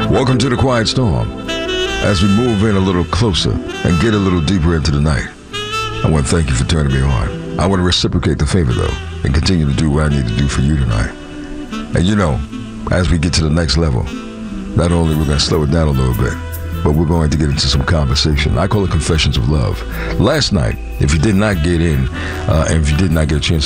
Welcome to the Quiet Storm. As we move in a little closer and get a little deeper into the night, I want to thank you for turning me on. I want to reciprocate the favor, though, and continue to do what I need to do for you tonight. And you know, as we get to the next level, not only we're going to slow it down a little bit, but we're going to get into some conversation. I call it Confessions of Love. Last night, if you did not get in, and if you did not get a chance